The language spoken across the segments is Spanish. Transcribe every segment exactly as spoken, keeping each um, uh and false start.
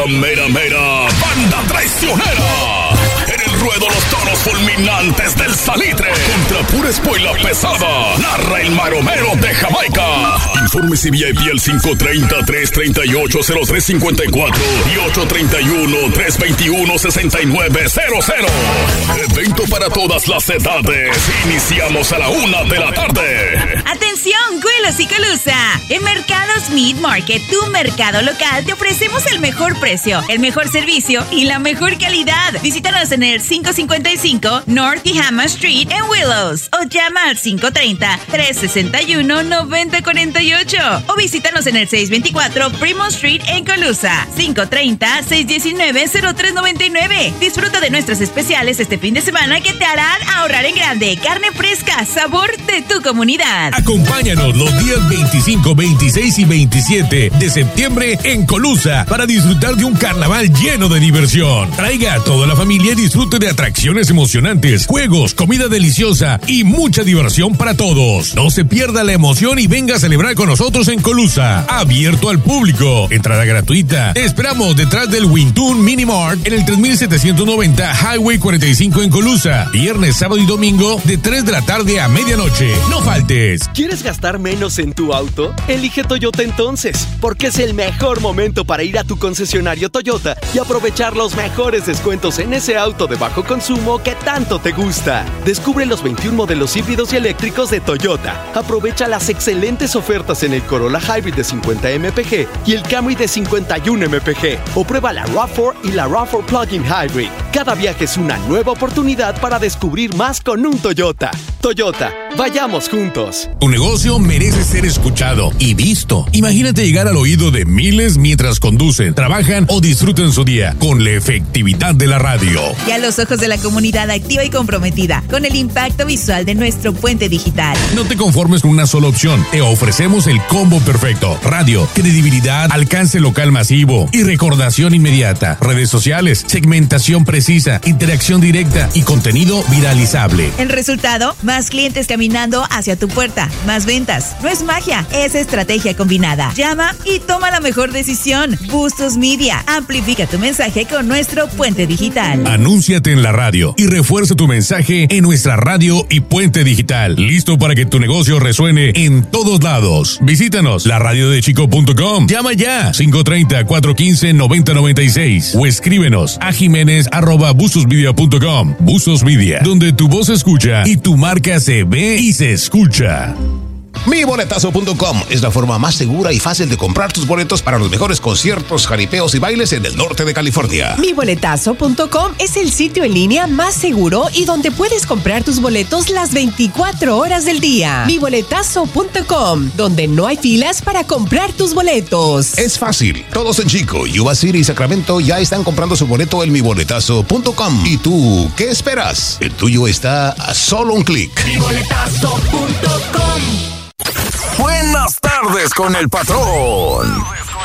Mera, mera, banda traicionera. En el ruedo los toros fulminantes del salitre. Contra pura espuela pesada. Narra el maromero de Jamaica. Infórmese V I P al cinco treinta, tres treinta y ocho, cero tres cincuenta y cuatro y ocho treinta y uno, tres veintiuno, sesenta y nueve cero cero. Evento para todas las edades. Iniciamos a la una de la tarde. ¡Atención, Güelos y Colusa! En Mercados Meat Market, tu mercado local, te ofrecemos el mejor precio, el mejor servicio y la mejor calidad. Visítanos en el cinco cincuenta y cinco North Tehama Street en Willows o llama al cinco treinta, tres sesenta y uno, noventa cuarenta y ocho o visítanos en el seiscientos veinticuatro Primo Street en Colusa, cinco treinta, seiscientos diecinueve, cero tres noventa y nueve. Disfruta de nuestros especiales este fin de semana que te harán ahorrar en grande. Carne fresca, sabor de tu comunidad. Acompáñanos los días veinticinco, veintiséis y veintisiete de septiembre en Colusa para disfrutar de un carnaval lleno de diversión. Traiga a toda la familia y disfrute de atracciones emocionantes, juegos, comida deliciosa y mucha diversión para todos. No se pierda la emoción y venga a celebrar con nosotros en Colusa. Abierto al público. Entrada gratuita. Te esperamos detrás del Wintun Mini Mart en el tres mil setecientos noventa Highway cuarenta y cinco en Colusa. Viernes, sábado y domingo de tres de la tarde a medianoche. No faltes. ¿Quieres gastar menos en tu auto? Elige Toyota entonces, porque es el mejor momento para ir a tu concesionario Toyota y aprovechar los mejores descuentos en ese auto de bajo consumo que tanto te gusta. Descubre los veintiún modelos híbridos y eléctricos de Toyota. Aprovecha las excelentes ofertas en el Corolla Hybrid de cincuenta eme pe ge y el Camry de cincuenta y uno eme pe ge. O prueba la RAV cuatro y la RAV cuatro Plug-in Hybrid. Cada viaje es una nueva oportunidad para descubrir más con un Toyota. Toyota, vayamos juntos. Tu negocio merece ser escuchado y visto. Imagínate llegar al oído de miles mientras conducen, trabajan o disfrutan su día con la efectividad de la radio. Y a los ojos de la comunidad activa y comprometida con el impacto visual de nuestro puente digital. No te conformes con una sola opción. Te ofrecemos el combo perfecto. Radio, credibilidad, alcance local masivo y recordación inmediata. Redes sociales, segmentación precisa, interacción directa y contenido viralizable. El resultado, más clientes caminando hacia tu puerta, más ventas. No es magia, es estrategia combinada. Llama y toma la mejor decisión. Bustos Media, amplifica tu mensaje con nuestro puente digital. Anúnciate en la radio y refuerza tu mensaje en nuestra radio y puente digital. Listo para que tu negocio resuene en todos lados. Visítanos, la radio de chico punto com. Llama ya, cinco treinta, cuatrocientos quince, noventa noventa y seis o escríbenos a jiménez arroba busosmedia punto com. Busos Media, donde tu voz se escucha y tu marca se ve y se escucha. mi boletazo punto com es la forma más segura y fácil de comprar tus boletos para los mejores conciertos, jaripeos y bailes en el norte de California. mi boletazo punto com es el sitio en línea más seguro y donde puedes comprar tus boletos las veinticuatro horas del día. mi boletazo punto com, donde no hay filas para comprar tus boletos. Es fácil. Todos en Chico, Yuba City y Sacramento ya están comprando su boleto en mi boletazo punto com. ¿Y tú qué esperas? El tuyo está a solo un clic. mi boletazo punto com. Buenas tardes con el patrón.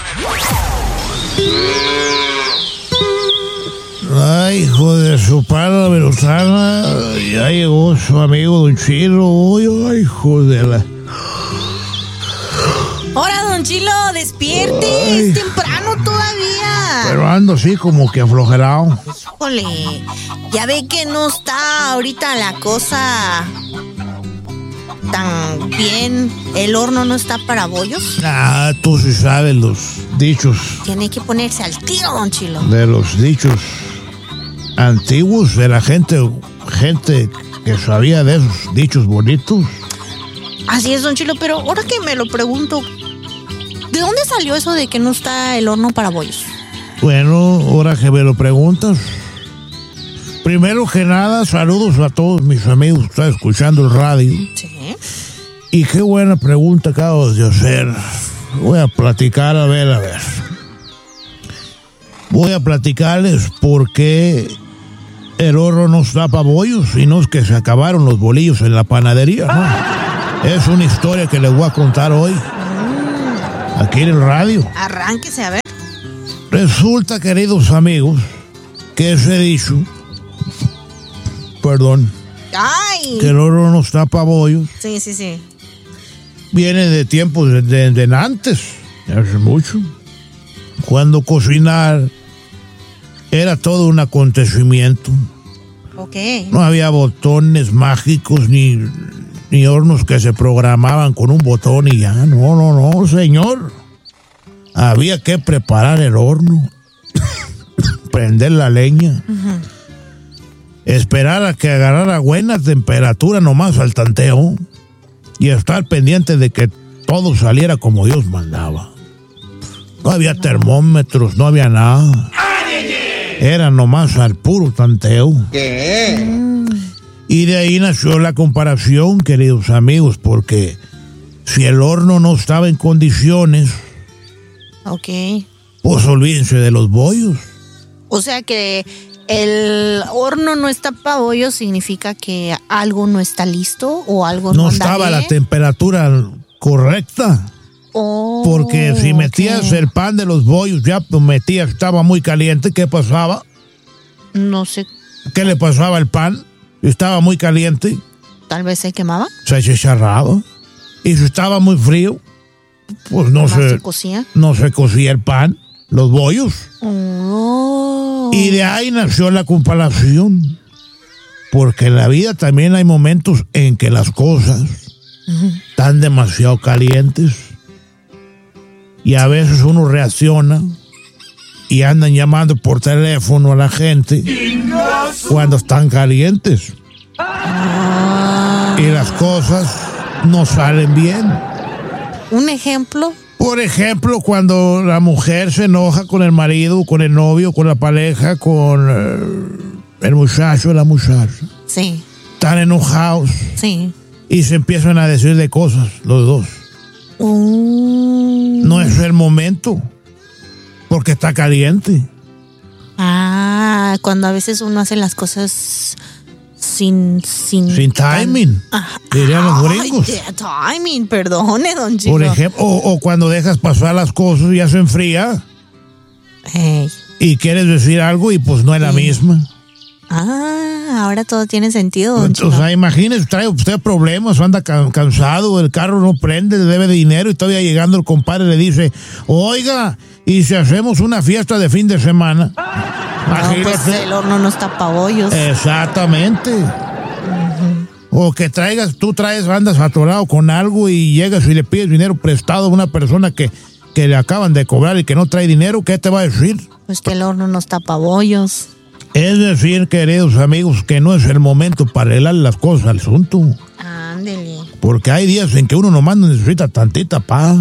Ay, hijo de su pana Verosana, ya llegó su amigo Don Chilo. Uy, ay, hijo de la... Ahora, Don Chilo, despierte, ay, es temprano todavía. Pero ando así como que aflojerado. Híjole, ya ve que no está ahorita la cosa tan bien. ¿El horno no está para bollos? Ah, tú sí sabes los dichos. Tiene que ponerse al tiro, Don Chilo. De los dichos antiguos, de la gente, gente que sabía de esos dichos bonitos. Así es, Don Chilo, pero ahora que me lo pregunto, ¿de dónde salió eso de que no está el horno para bollos? Bueno, ahora que me lo preguntas, primero que nada, saludos a todos mis amigos que están escuchando el radio. Sí. Y qué buena pregunta acabo de hacer. Voy a platicar, a ver, a ver. Voy a platicarles por qué el horno no está para bollos y no es que se acabaron los bolillos en la panadería, ¿no? Es una historia que les voy a contar hoy, aquí en el radio. Arránquese, a ver. Resulta, queridos amigos, que ese dicho, perdón, ¡ay! que el horno no está para bollos. Sí, sí, sí. Viene de tiempos de, de, de antes, hace mucho, cuando cocinar Era todo un acontecimiento. Ok. No había botones mágicos ni, ni hornos que se programaban con un botón y ya. No, no, no, señor. Había que preparar el horno, prender la leña, uh-huh. esperar a que agarrara buena temperatura nomás al tanteo y estar pendiente de que todo saliera como Dios mandaba. No había termómetros, no había nada. Era nomás al puro tanteo. ¿Qué? Mm. Y de ahí nació la comparación, queridos amigos, porque si el horno no estaba en condiciones, ok, pues olvídense de los bollos. O sea que el horno no está para bollos significa que algo no está listo o algo no, no estaba a la temperatura correcta. Oh, porque si metías okay. el pan de los bollos, ya pues metías, estaba muy caliente, ¿qué pasaba? No sé. ¿Qué le pasaba al pan? Estaba muy caliente. Tal vez se quemaba. Se chicharraba. Y si estaba muy frío, pues no se, se cocía. No se cocía el pan, los bollos. Oh. Y de ahí nació la comparación. Porque en la vida también hay momentos en que las cosas uh-huh. están demasiado calientes. Y a veces uno reacciona y andan llamando por teléfono a la gente cuando están calientes. Y las cosas no salen bien. ¿Un ejemplo? Por ejemplo, cuando la mujer se enoja con el marido, con el novio, con la pareja, con eh, el muchacho, la muchacha. Sí. Están enojados. Sí. Y se empiezan a decir de cosas, los dos. Uh. No es el momento, porque está caliente. Ah, cuando a veces uno hace las cosas sin... Sin, sin timing, ah, dirían los gringos. Ay, timing, perdone, don Chico. Por ejemplo, o, o cuando dejas pasar las cosas y ya se enfría. Hey. Y quieres decir algo y pues no es la hey. misma. Ah, ahora todo tiene sentido, don Chico. O sea, imagínese, trae usted problemas, anda cansado, el carro no prende, le debe de dinero y todavía llegando el compadre le dice, oiga, ¿y si hacemos una fiesta de fin de semana? No, pues el horno no está pa' bollos. Exactamente. Uh-huh. O que traigas, tú traes, andas atorado con algo y llegas y le pides dinero prestado a una persona que, que le acaban de cobrar y que no trae dinero, ¿qué te va a decir? Pues que el horno no está pa' bollos. Es decir, queridos amigos, que no es el momento para arreglar las cosas al asunto. Ándele. Porque hay días en que uno nomás necesita tantita paz.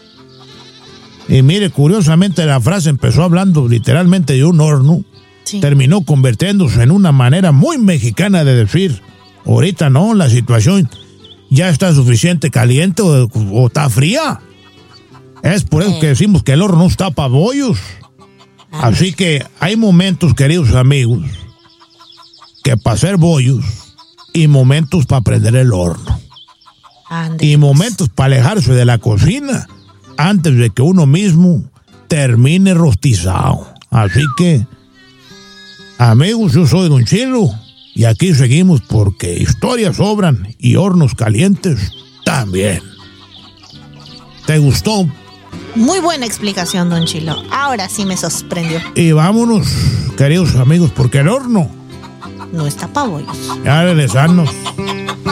Y mire, curiosamente la frase empezó hablando literalmente de un horno. Sí. Terminó convirtiéndose en una manera muy mexicana de decir, ahorita no, la situación ya está suficiente caliente o, o está fría. Es por eso eh. que decimos que el horno no está para bollos. Así que hay momentos, queridos amigos, que para hacer bollos y momentos para prender el horno. Ande. Y momentos para alejarse de la cocina antes de que uno mismo termine rostizado. Así que, amigos, yo soy Don Chilo y aquí seguimos porque historias sobran y hornos calientes también. ¿Te gustó? Muy buena explicación, don Chilo. Ahora sí me sorprendió. Y vámonos, queridos amigos, porque el horno no está pa' bollos. Ya regresarnos.